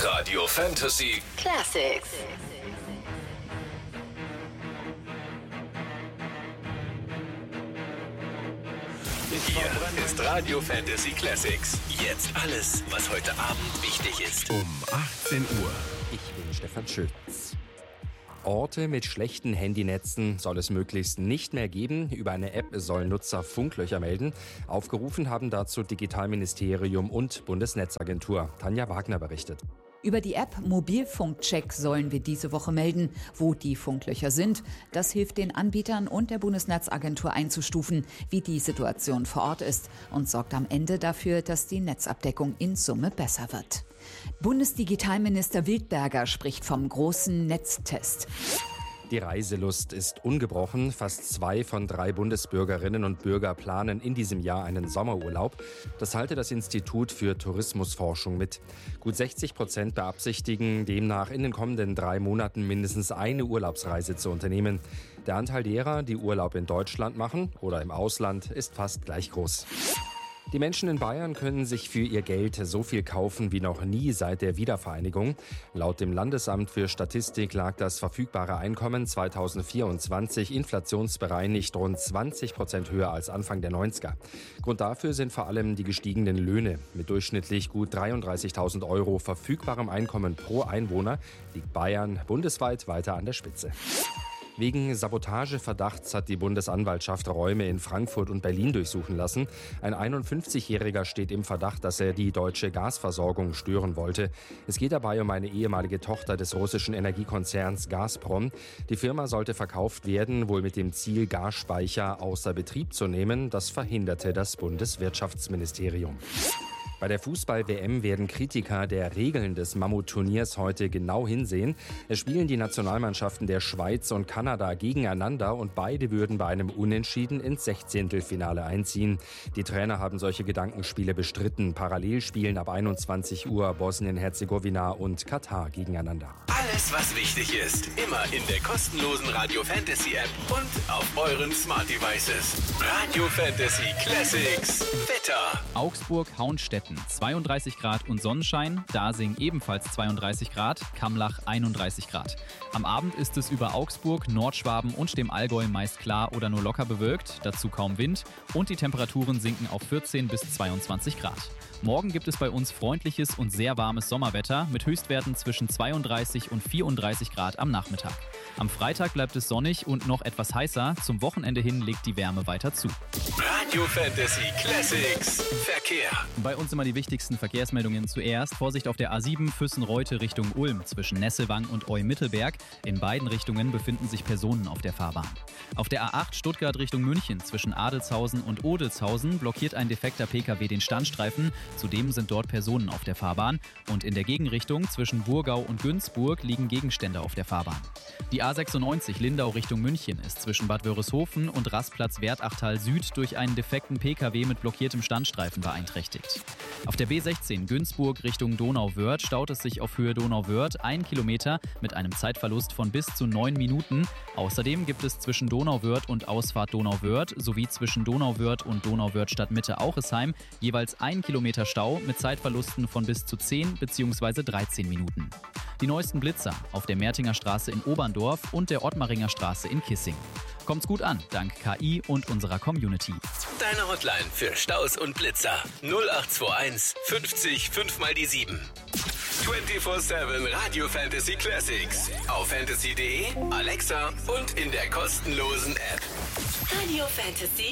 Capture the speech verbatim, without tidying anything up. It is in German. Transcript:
Radio Fantasy Classics. Hier ist Radio Fantasy Classics. Jetzt alles, was heute Abend wichtig ist. Um achtzehn Uhr. Ich bin Stefan Schütz. Orte mit schlechten Handynetzen soll es möglichst nicht mehr geben. Über eine App sollen Nutzer Funklöcher melden. Aufgerufen haben dazu Digitalministerium und Bundesnetzagentur. Tanja Wagner berichtet. Über die App Mobilfunkcheck sollen wir diese Woche melden, wo die Funklöcher sind. Das hilft den Anbietern und der Bundesnetzagentur einzustufen, wie die Situation vor Ort ist und sorgt am Ende dafür, dass die Netzabdeckung in Summe besser wird. Bundesdigitalminister Wildberger spricht vom großen Netztest. Die Reiselust ist ungebrochen. Fast zwei von drei Bundesbürgerinnen und Bürger planen in diesem Jahr einen Sommerurlaub. Das teilte das Institut für Tourismusforschung mit. Gut sechzig Prozent beabsichtigen demnach in den kommenden drei Monaten mindestens eine Urlaubsreise zu unternehmen. Der Anteil derer, die Urlaub in Deutschland machen oder im Ausland, ist fast gleich groß. Die Menschen in Bayern können sich für ihr Geld so viel kaufen wie noch nie seit der Wiedervereinigung. Laut dem Landesamt für Statistik lag das verfügbare Einkommen zweitausendvierundzwanzig inflationsbereinigt rund zwanzig Prozent höher als Anfang der neunziger. Grund dafür sind vor allem die gestiegenen Löhne. Mit durchschnittlich gut dreiunddreißigtausend Euro verfügbarem Einkommen pro Einwohner liegt Bayern bundesweit weiter an der Spitze. Wegen Sabotageverdachts hat die Bundesanwaltschaft Räume in Frankfurt und Berlin durchsuchen lassen. Ein einundfünfzigjähriger steht im Verdacht, dass er die deutsche Gasversorgung stören wollte. Es geht dabei um eine ehemalige Tochter des russischen Energiekonzerns Gazprom. Die Firma sollte verkauft werden, wohl mit dem Ziel, Gasspeicher außer Betrieb zu nehmen. Das verhinderte das Bundeswirtschaftsministerium. Bei der Fußball-W M werden Kritiker der Regeln des Mammut-Turniers heute genau hinsehen. Es spielen die Nationalmannschaften der Schweiz und Kanada gegeneinander und beide würden bei einem Unentschieden ins Sechzehntelfinale einziehen. Die Trainer haben solche Gedankenspiele bestritten. Parallel spielen ab einundzwanzig Uhr Bosnien-Herzegowina und Katar gegeneinander. Alles, was wichtig ist, immer in der kostenlosen Radio Fantasy App und auf euren Smart Devices. Radio Fantasy Classics. Wetter. Augsburg-Hauenstetten zweiunddreißig Grad und Sonnenschein, Dasing ebenfalls zweiunddreißig Grad, Kamlach einunddreißig Grad. Am Abend ist es über Augsburg, Nordschwaben und dem Allgäu meist klar oder nur locker bewölkt, dazu kaum Wind und die Temperaturen sinken auf vierzehn bis zweiundzwanzig Grad. Morgen gibt es bei uns freundliches und sehr warmes Sommerwetter mit Höchstwerten zwischen zweiunddreißig und vierunddreißig Grad am Nachmittag. Am Freitag bleibt es sonnig und noch etwas heißer. Zum Wochenende hin legt die Wärme weiter zu. Radio Fantasy Classics. Verkehr. Bei uns immer die wichtigsten Verkehrsmeldungen zuerst. Vorsicht auf der A sieben Füssen-Reute Richtung Ulm zwischen Nesselwang und Eu-Mittelberg. In beiden Richtungen befinden sich Personen auf der Fahrbahn. Auf der A acht Stuttgart Richtung München zwischen Adelshausen und Odelshausen blockiert ein defekter P K W den Standstreifen. Zudem sind dort Personen auf der Fahrbahn. Und in der Gegenrichtung zwischen Burgau und Günzburg liegen Gegenstände auf der Fahrbahn. Die A sechsundneunzig Lindau Richtung München ist zwischen Bad Wörishofen und Rastplatz Wertachtal Süd durch einen defekten P K W mit blockiertem Standstreifen beeinträchtigt. Auf der B sechzehn Günzburg Richtung Donauwörth staut es sich auf Höhe Donauwörth ein Kilometer mit einem Zeitverlust von bis zu neun Minuten. Außerdem gibt es zwischen Donauwörth und Ausfahrt Donauwörth sowie zwischen Donauwörth und Donauwörth Stadtmitte Auchesheim jeweils ein Kilometer Stau mit Zeitverlusten von bis zu zehn bzw. dreizehn Minuten. Die neuesten Blitzer auf der Mertinger Straße in Oberndorf und der Ottmaringer Straße in Kissing. Kommt's gut an, dank K I und unserer Community. Deine Hotline für Staus und Blitzer. null acht zwei eins fünfzig fünf mal die sieben. vierundzwanzig sieben Radio Fantasy Classics. Auf fantasy punkt de, Alexa und in der kostenlosen App. Radio Fantasy